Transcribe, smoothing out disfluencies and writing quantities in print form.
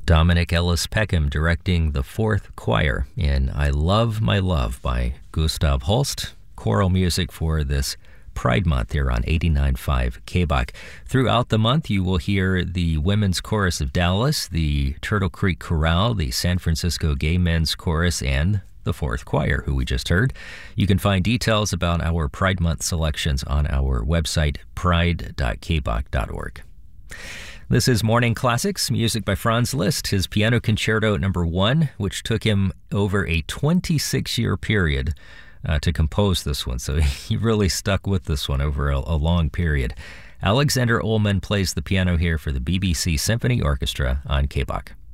Dominic Ellis Peckham directing the Fourth Choir in I Love My Love by Gustav Holst. Choral music for this Pride Month here on 89.5 KBOK. Throughout the month, you will hear the Women's Chorus of Dallas, the Turtle Creek Chorale, the San Francisco Gay Men's Chorus, and the Fourth Choir, who we just heard. You can find details about our Pride Month selections on our website, pride.kbok.org. This is Morning Classics, music by Franz Liszt, his Piano Concerto No. 1, which took him over a 26-year period to compose this one. So he really stuck with this one over a long period. Alexander Ullman plays the piano here for the BBC Symphony Orchestra on KBOK.